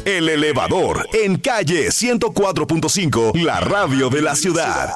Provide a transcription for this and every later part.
El Elevador, en calle 104.5, la radio de la ciudad.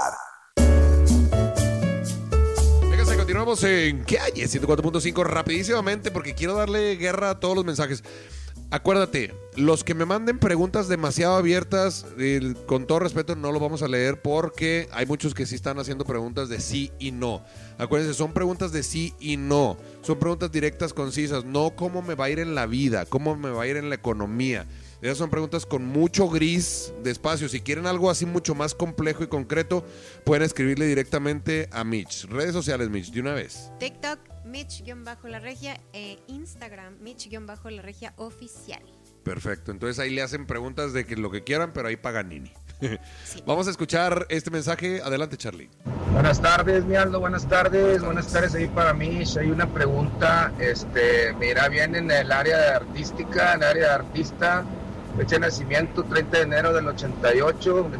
Fíjense, continuamos en calle 104.5 rapidísimamente porque quiero darle guerra a todos los mensajes. Acuérdate, los que me manden preguntas demasiado abiertas, con todo respeto, no lo vamos a leer porque hay muchos que sí están haciendo preguntas de sí y no. Acuérdense, son preguntas de sí y no. Son preguntas directas, concisas. No cómo me va a ir en la vida, cómo me va a ir en la economía. Esas son preguntas con mucho gris de espacio. Si quieren algo así mucho más complejo y concreto, pueden escribirle directamente a Mitch. Redes sociales, Mitch, de una vez. TikTok, Mitch-la-regia, Instagram, Mitch-la-regia oficial. Perfecto, entonces ahí le hacen preguntas de que lo que quieran, pero ahí pagan Nini. Sí. Vamos a escuchar este mensaje. Adelante, Charlie. Buenas tardes, mi Aldo, buenas tardes ahí para mí. Hay una pregunta, mira bien en el área artística, en el área de artista, fecha de nacimiento 30 de enero del 88, de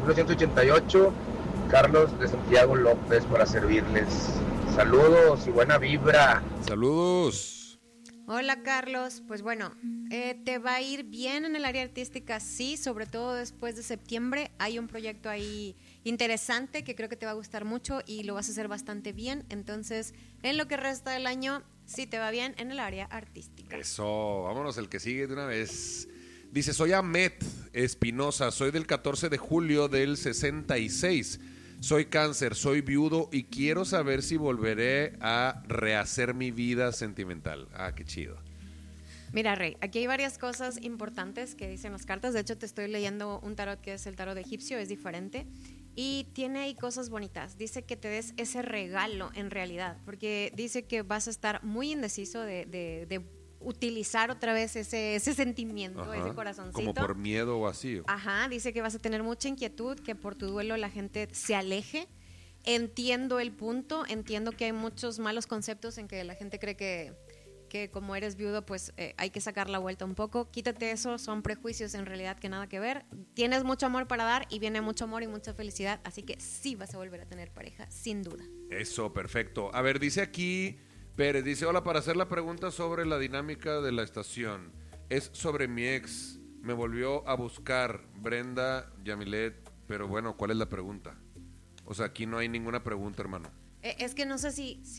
1988, Carlos de Santiago López, para servirles. Saludos y buena vibra. Saludos. Hola, Carlos. Pues bueno, te va a ir bien en el área artística, sí, sobre todo después de septiembre. Hay un proyecto ahí interesante que creo que te va a gustar mucho y lo vas a hacer bastante bien. Entonces, en lo que resta del año, sí te va bien en el área artística. Eso, vámonos el que sigue de una vez. Dice, soy Ahmed Espinosa, soy del 14 de julio del 66. Soy cáncer, soy viudo y quiero saber si volveré a rehacer mi vida sentimental. Ah, qué chido. Mira, Rey, aquí hay varias cosas importantes que dicen las cartas. De hecho, te estoy leyendo un tarot que es el tarot egipcio, es diferente. Y tiene ahí cosas bonitas. Dice que te des ese regalo en realidad, porque dice que vas a estar muy indeciso de utilizar otra vez ese sentimiento, ajá, ese corazoncito. Como por miedo o así. Ajá, dice que vas a tener mucha inquietud, que por tu duelo la gente se aleje. Entiendo el punto, entiendo que hay muchos malos conceptos en que la gente cree que como eres viudo, pues hay que sacar la vuelta un poco. Quítate eso, son prejuicios en realidad que nada que ver. Tienes mucho amor para dar y viene mucho amor y mucha felicidad, así que sí vas a volver a tener pareja, sin duda. Eso, perfecto. A ver, dice aquí Pérez, dice, hola, para hacer la pregunta sobre la dinámica de la estación. Es sobre mi ex, me volvió a buscar, Brenda Yamilet, pero bueno, ¿cuál es la pregunta? O sea, aquí no hay ninguna pregunta, hermano. Es que no sé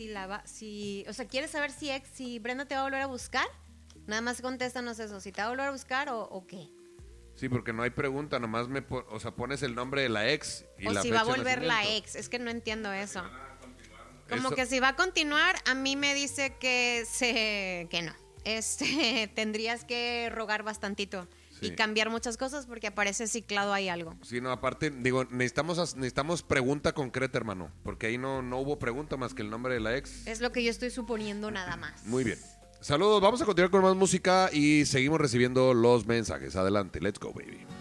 o sea, ¿quieres saber si Brenda te va a volver a buscar? Nada más contéstanos eso, si te va a volver a buscar o qué. Sí, porque no hay pregunta, nomás pones el nombre de la ex y o la si fecha va a volver de nacimiento. la ex, es que no entiendo eso. Como Eso. que si va a continuar, a mí me dice que no. Tendrías que rogar bastantito, sí, y cambiar muchas cosas porque aparece ciclado ahí algo. Sí, no, aparte, digo, necesitamos pregunta concreta, hermano, porque ahí no hubo pregunta más que el nombre de la ex. Es lo que yo estoy suponiendo nada más. Muy bien. Saludos, vamos a continuar con más música y seguimos recibiendo los mensajes. Adelante, let's go, baby.